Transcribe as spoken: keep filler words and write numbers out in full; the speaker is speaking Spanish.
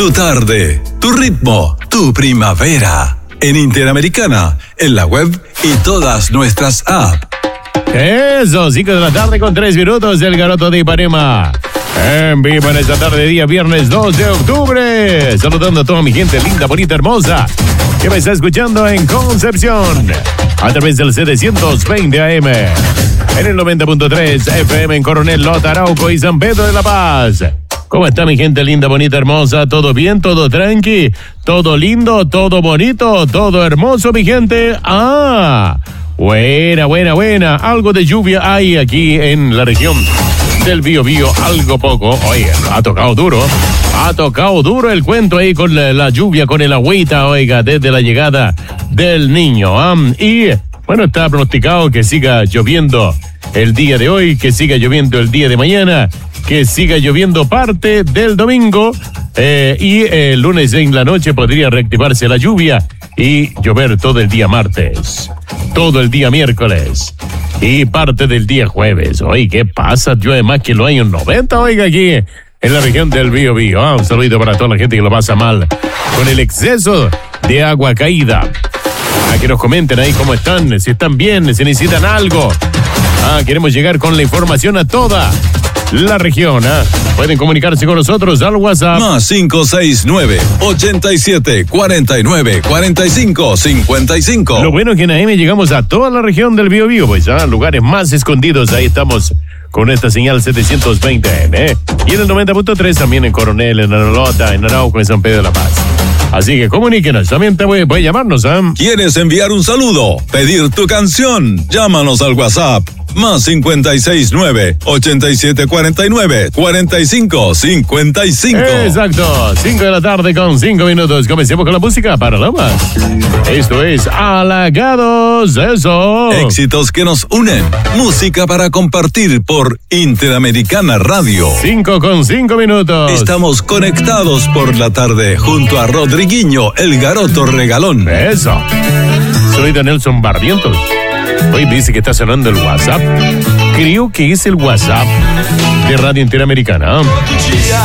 Tu tarde, tu ritmo, tu primavera. En Interamericana, en la web y todas nuestras apps. Eso, cinco de la tarde con tres minutos del Garoto de Ipanema. En vivo en esta tarde, día viernes dos de octubre. Saludando a toda mi gente linda, bonita, hermosa, que me está escuchando en Concepción, a través del setecientos veinte A M. En el noventa punto tres F M en Coronel Lota, Arauco y San Pedro de la Paz. ¿Cómo está mi gente linda, bonita, hermosa? ¿Todo bien? ¿Todo tranqui? ¿Todo lindo? ¿Todo bonito? ¿Todo hermoso, mi gente? ¡Ah! Buena, buena, buena. Algo de lluvia hay aquí en la región del Biobío, algo poco. Oye, ha tocado duro. Ha tocado duro el cuento ahí con la, la lluvia, con el agüita, oiga, desde la llegada del niño. ¿eh? Y, bueno, está pronosticado que siga lloviendo el día de hoy, que siga lloviendo el día de mañana, que siga lloviendo parte del domingo eh, y el lunes en la noche podría reactivarse la lluvia y llover todo el día martes, todo el día miércoles y parte del día jueves. Oye, ¿qué pasa? Llueve más que en los años noventa, oiga, aquí en la región del Biobío. Ah, un saludo para toda la gente que lo pasa mal con el exceso de agua caída. A que nos comenten ahí cómo están, si están bien, si necesitan algo. Ah, queremos llegar con la información a toda la región. ¿eh? Pueden comunicarse con nosotros al WhatsApp. Más cinco seis nueve, ochenta y siete, cuarenta y nueve, cuarenta y cinco, cincuenta y cinco. Lo bueno es que en A M llegamos a toda la región del Biobío, pues a ¿eh? lugares más escondidos. Ahí estamos con esta señal setecientos veinte A M. ¿eh? Y en el noventa punto tres también en Coronel, en Arolota, en Arauco, en San Pedro de la Paz. Así que comuníquenos, también te voy, puede llamarnos. ¿eh? ¿Quieres enviar un saludo? ¿Pedir tu canción? Llámanos al WhatsApp. Más cincuenta y seis nueve, ochenta y siete, cuarenta y nueve, cuarenta y cinco, cincuenta y cinco. Exacto, cinco de la tarde con cinco minutos. Comencemos con la música para Lomas. Esto es Halagados, eso. Éxitos que nos unen. Música para compartir por Interamericana Radio. Cinco con cinco minutos. Estamos conectados por la tarde junto a Rodriguinho, el Garoto Regalón. Eso. Soy de Nelson Barrientos. Hoy dice que está sonando el WhatsApp. Creo que es el WhatsApp de Radio Interamericana.